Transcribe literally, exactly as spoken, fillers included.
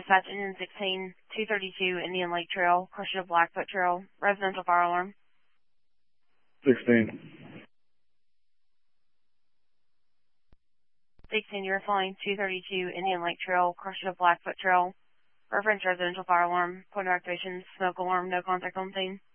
Dispatch engine sixteen, two thirty-two Indian Lake Trail, Crushing of Blackfoot Trail, residential fire alarm. sixteen. sixteen, you're flying two thirty-two Indian Lake Trail, Crushing of Blackfoot Trail, reference residential fire alarm, point of activation, smoke alarm, no contact on scene.